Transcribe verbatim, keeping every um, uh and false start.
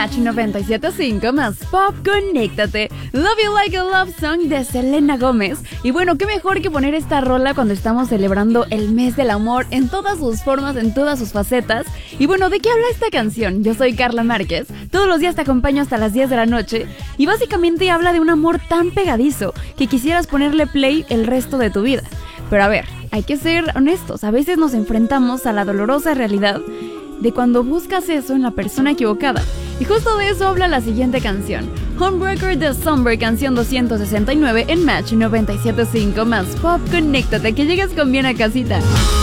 Match noventa y siete punto cinco más Pop, conéctate. Love You Like a Love Song de Selena Gómez. Y bueno, qué mejor que poner esta rola cuando estamos celebrando el mes del amor en todas sus formas, en todas sus facetas. Y bueno, ¿de qué habla esta canción? Yo soy Carla Márquez, todos los días te acompaño hasta las diez de la noche y básicamente habla de un amor tan pegadizo que quisieras ponerle play el resto de tu vida. Pero a ver, hay que ser honestos, a veces nos enfrentamos a la dolorosa realidad de cuando buscas eso en la persona equivocada. Y justo de eso habla la siguiente canción, Homebreaker de Somber, canción doscientos sesenta y nueve en Match noventa y siete punto cinco más Pop, conéctate, que llegues con bien a casita.